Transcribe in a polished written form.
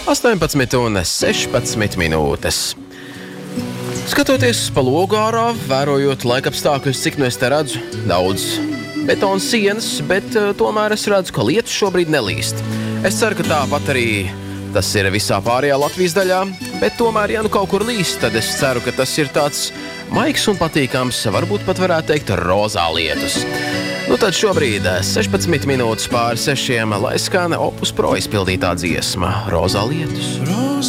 18,16 minūtes. Skatoties pa logu ārā, vērojot laikapstākļus, cik nu es te redzu, daudz betona sienas, bet tomēr es redzu, ka lietus šobrīd nelīst. Es ceru, ka tāpat arī tas ir visā pārējā Latvijas daļā, bet tomēr, ja nu kaut kur līst, tad es ceru, ka tas ir tāds maigs un patīkams, varbūt pat varētu teikt rozā lietus. Nu tad šobrīd 16 minūtes pār 6, lai skan Opus Pro izpildītā dziesma Rozā lietus.